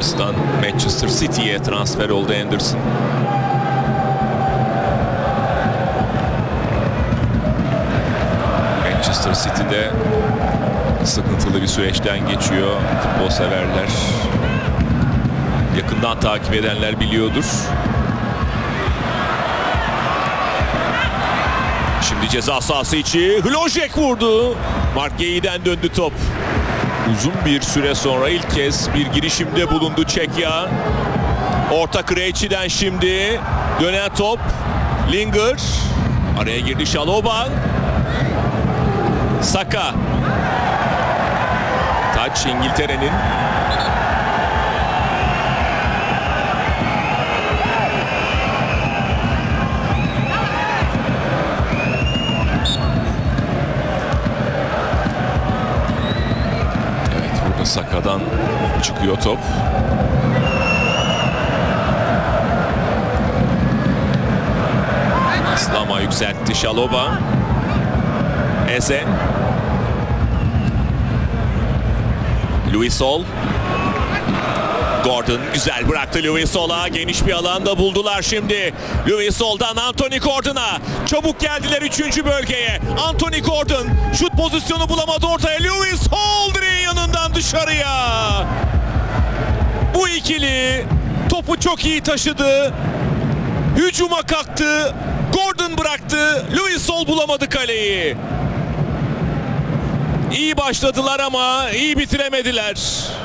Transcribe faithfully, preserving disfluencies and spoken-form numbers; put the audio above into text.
Rangers'tan Manchester City'ye transfer oldu Henderson. Manchester City'de sıkıntılı bir süreçten geçiyor. Futbol severler, yakından takip edenler biliyordur. Şimdi ceza sahası içi Hlojek vurdu. Mark Guehi'den döndü top. Uzun bir süre sonra ilk kez bir girişimde bulundu Çekya. Orta Krejci'den şimdi dönen top. Linger. Araya girdi Şaloba. Saka. Taç İngiltere'nin. Evet, burada Saka'dan çıkıyor top. Slama yükseltti Şaloba. Eze. Louis Sol. Gordon güzel bıraktı Louis Sol'a. Geniş bir alanda buldular şimdi. Louis Sol'dan Anthony Gordon'a. Çabuk geldiler üçüncü bölgeye. Anthony Gordon şut pozisyonu bulamadı ortaya. Louis Sol direğin yanından dışarıya. Bu ikili topu çok iyi taşıdı. Hücuma kalktı. Gordon bıraktı. Louis Sol bulamadı kaleyi. İyi başladılar ama iyi bitiremediler.